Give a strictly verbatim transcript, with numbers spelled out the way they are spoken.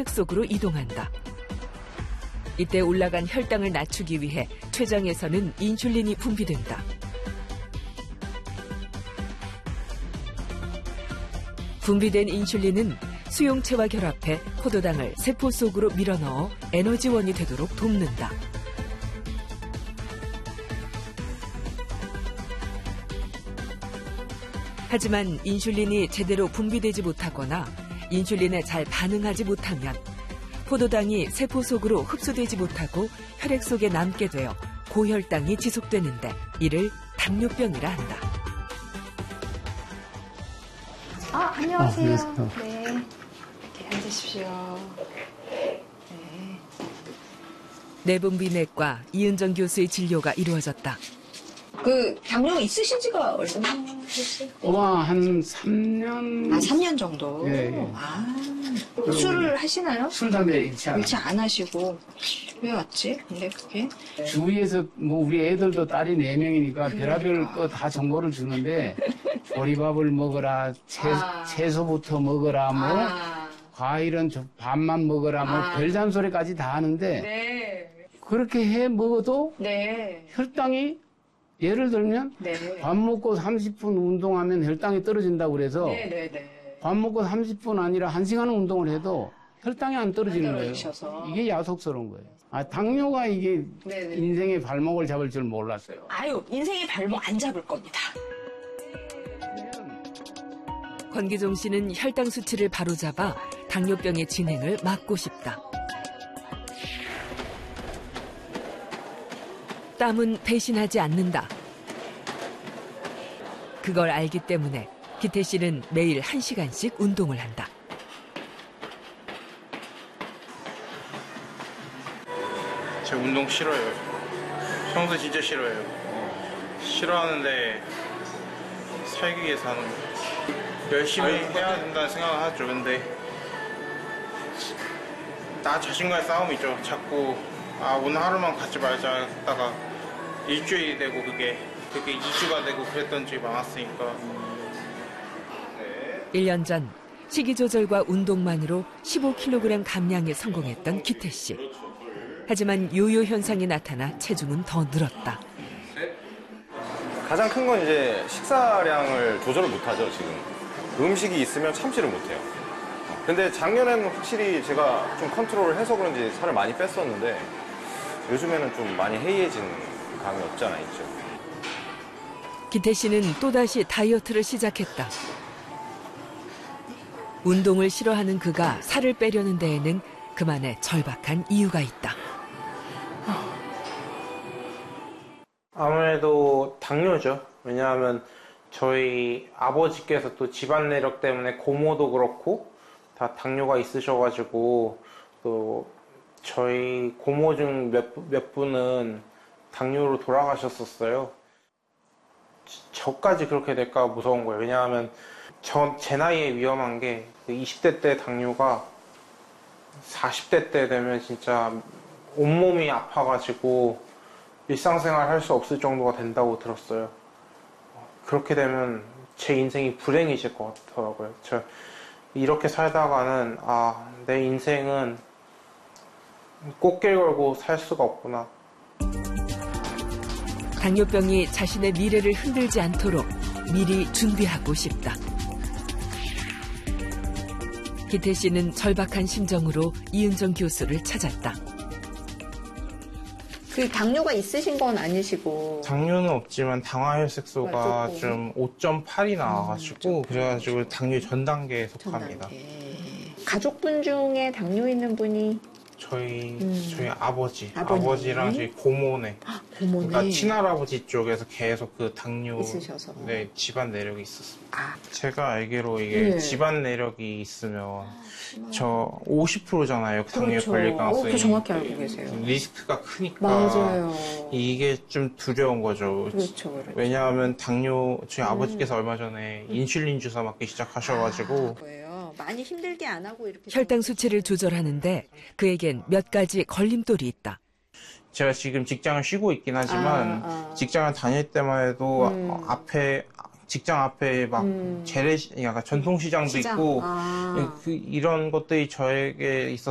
혈액 속으로 이동한다. 이때 올라간 혈당을 낮추기 위해 췌장에서는 인슐린이 분비된다. 분비된 인슐린은 수용체와 결합해 포도당을 세포 속으로 밀어넣어 에너지원이 되도록 돕는다. 하지만 인슐린이 제대로 분비되지 못하거나 인슐린에 잘 반응하지 못하면 포도당이 세포 속으로 흡수되지 못하고 혈액 속에 남게 되어 고혈당이 지속되는데 이를 당뇨병이라 한다. 아, 안녕하세요. 아, 네. 이렇게 앉으십시오. 네. 내분비내과 이은정 교수의 진료가 이루어졌다. 그 당뇨가 있으신 지가 얼마나 됐어요? 와, 한 삼 년. 아, 삼 년 정도? 예, 예. 아, 술을 하시나요? 술, 담배 일치 안 일치 안 하시고. 왜 왔지? 근데 그게? 주위에서 뭐 우리 애들도 딸이 네 명이니까 그러니까. 별의별 거 다 정보를 주는데 보리밥을 먹어라, 채, 아. 채소부터 먹어라, 뭐 아, 과일은 저 밥만 먹어라, 뭐 아. 별잔소리까지 다 하는데 네. 그렇게 해 먹어도 네. 혈당이 예를 들면 네. 밥 먹고 삼십 분 운동하면 혈당이 떨어진다고 그래서 네, 네, 네. 밥 먹고 삼십 분 아니라 한 시간 운동을 해도 혈당이 안 떨어지는 안 거예요. 떨어지셔서. 이게 야속스러운 거예요. 아, 당뇨가 이게 네네. 인생의 발목을 잡을 줄 몰랐어요. 아유, 인생의 발목 안 잡을 겁니다. 권기종 씨는 혈당 수치를 바로잡아 당뇨병의 진행을 막고 싶다. 땀은 배신하지 않는다. 그걸 알기 때문에 기태 씨는 매일 한 시간씩 운동을 한다. 제 운동 싫어요. 평소 진짜 싫어요. 싫어하는데 살기 위해서 하는 거. 열심히 해야 된다는 생각을 하죠. 근데 나 자신과의 싸움이죠. 자꾸 아 오늘 하루만 갖지 말자 했다가 일주일이 되고 그게 그게 이 주가 되고 그랬던 적이 많았으니까. 일 년 전 식이 조절과 운동만으로 십오 킬로그램 감량에 성공했던 기태 씨. 하지만 요요 현상이 나타나 체중은 더 늘었다. 가장 큰 건 이제 식사량을 조절을 못하죠, 지금. 음식이 있으면 참지를 못해요. 근데 작년에는 확실히 제가 좀 컨트롤을 해서 그런지 살을 많이 뺐었는데 요즘에는 좀 많이 해이해진 감이 없지 않아 있죠. 기태 씨는 또다시 다이어트를 시작했다. 운동을 싫어하는 그가 살을 빼려는 데에는 그만의 절박한 이유가 있다. 아무래도 당뇨죠. 왜냐하면 저희 아버지께서 또 집안 내력 때문에 고모도 그렇고 다 당뇨가 있으셔가지고 또 저희 고모 중 몇 몇 분은 당뇨로 돌아가셨었어요. 저까지 그렇게 될까 무서운 거예요. 왜냐하면 저, 제 나이에 위험한 게 이십 대 때 당뇨가 사십 대 때 되면 진짜 온몸이 아파가지고 일상생활 할 수 없을 정도가 된다고 들었어요. 그렇게 되면 제 인생이 불행해질 것 같더라고요. 저 이렇게 살다가는 아, 내 인생은 꽃길 걸고 살 수가 없구나. 당뇨병이 자신의 미래를 흔들지 않도록 미리 준비하고 싶다. 기태 씨는 절박한 심정으로 이은정 교수를 찾았다. 그 당뇨가 있으신 건 아니시고. 당뇨는 없지만 당화혈색소가 조금. 좀 오 점 팔이 나와가지고 음, 그래가지고 당뇨 전 단계에 전 속합니다. 단계. 가족분 중에 당뇨 있는 분이 저희 음. 저희 아버지, 아버님. 아버지랑 저희 고모네. 고모네. 그러니까 친할아버지 쪽에서 계속 그 당뇨 있으셔서. 네, 집안 내력이 있었습니다. 아, 제가 알기로 이게 네. 집안 내력이 있으면 저 오십 퍼센트잖아요. 당뇨에 그렇죠. 걸릴 어, 가능성이. 그 정확히 알고 계세요. 리스크가 크니까 맞아요. 이게 좀 두려운 거죠. 그렇죠, 그렇죠. 왜냐하면 당뇨 저희 음. 아버지께서 얼마 전에 인슐린 주사 맞기 시작하셔가지고 아, 거예요. 많이 힘들게 안 하고 이렇게 혈당 수치를 조절하는데 그에겐 몇 가지 걸림돌이 있다. 제가 지금 직장을 쉬고 있긴 하지만 아, 아. 직장을 다닐 때만 해도 음. 어, 앞에 직장 앞에 막 음. 재래 약간 전통시장도 시장. 있고 아. 그 이런 것들이 저에게 있어서